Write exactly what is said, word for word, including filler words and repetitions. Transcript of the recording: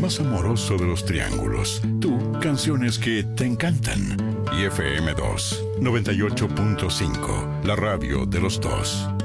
más amoroso de los triángulos. Tú, canciones que te encantan. Y F M dos, noventa y ocho punto cinco, la radio de los dos.